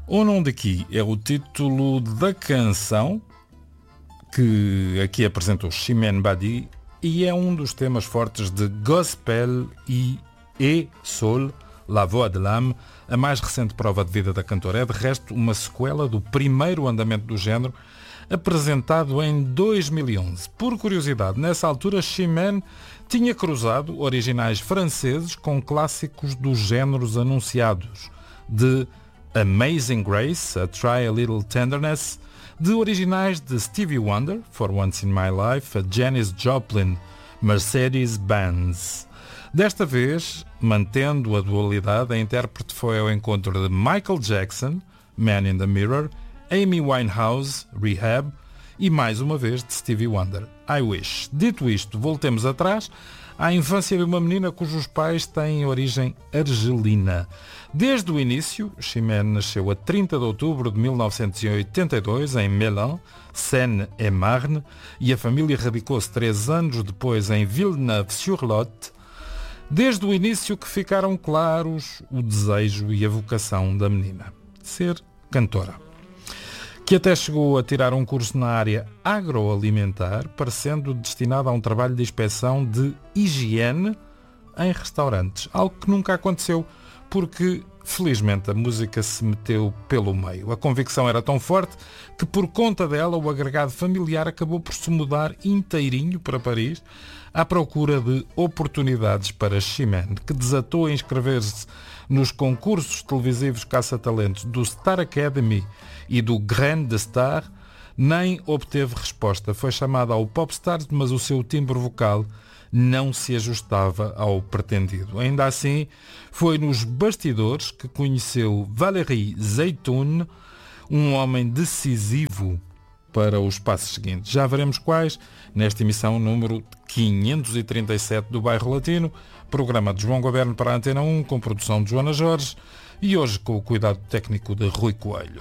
O Nom de Qui é o título da canção que aqui apresentou Chimène Badi e é um dos temas fortes de Gospel e Soul, La Voix de l'Âme, a mais recente prova de vida da cantora. É de resto uma sequela do primeiro andamento do género, apresentado em 2011. Por curiosidade, nessa altura Chimène tinha cruzado originais franceses com clássicos dos géneros anunciados, de Amazing Grace, a Try a Little Tenderness, de originais de Stevie Wonder, For Once in My Life, a Janis Joplin, Mercedes-Benz. Desta vez, mantendo a dualidade, a intérprete foi ao encontro de Michael Jackson, Man in the Mirror, Amy Winehouse, Rehab, e mais uma vez de Stevie Wonder, I Wish. Dito isto, voltemos atrás à infância de uma menina cujos pais têm origem argelina. Desde o início, Chimène nasceu a 30 de outubro de 1982 em Melun, Seine-et-Marne, e a família radicou-se 3 anos depois em Villeneuve-sur-Lot. Desde o início que ficaram claros o desejo e a vocação da menina, ser cantora, que até chegou a tirar um curso na área agroalimentar, parecendo destinado a um trabalho de inspeção de higiene em restaurantes, algo que nunca aconteceu, porque felizmente a música se meteu pelo meio. A convicção era tão forte que por conta dela o agregado familiar acabou por se mudar inteirinho para Paris à procura de oportunidades para Chimène, que desatou a inscrever-se nos concursos televisivos caça-talentos do Star Academy e do Grand Star. Nem obteve resposta. Foi chamada ao Popstars, mas o seu timbre vocal não se ajustava ao pretendido. Ainda assim, foi nos bastidores que conheceu Valérie Zeytoun, um homem decisivo para os passos seguintes. Já veremos quais nesta emissão número 537 do Bairro Latino, programa de João Goberno para a Antena 1, com produção de Joana Jorge e hoje com o cuidado técnico de Rui Coelho.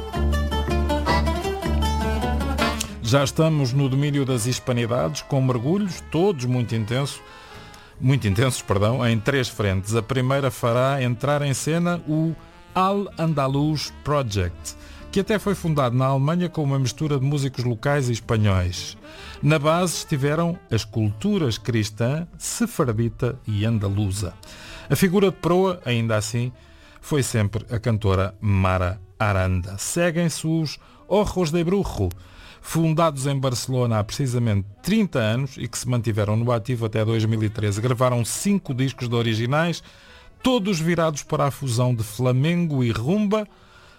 Já estamos no domínio das hispanidades, com mergulhos, todos muito intensos, em 3 frentes. A primeira fará entrar em cena o Al Andalus Project, que até foi fundado na Alemanha com uma mistura de músicos locais e espanhóis. Na base estiveram as culturas cristã, sefardita e andaluza. A figura de proa, ainda assim, foi sempre a cantora Mara Aranda. Seguem-se os Ojos de Brujo, fundados em Barcelona há precisamente 30 anos e que se mantiveram no ativo até 2013. Gravaram 5 discos de originais, todos virados para a fusão de flamenco e rumba,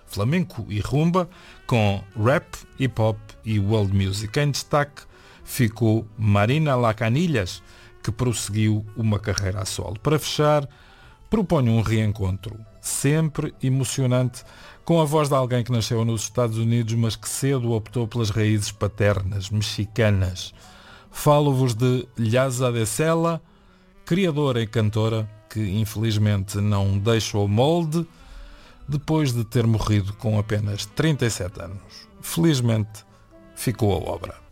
com rap, hip-hop e world music. Em destaque ficou Marina Lacanillas, que prosseguiu uma carreira a solo. Para fechar, proponho um reencontro sempre emocionante com a voz de alguém que nasceu nos Estados Unidos, mas que cedo optou pelas raízes paternas, mexicanas. Falo-vos de Llasa de Cela, criadora e cantora que infelizmente não deixou o molde depois de ter morrido com apenas 37 anos. Felizmente ficou a obra.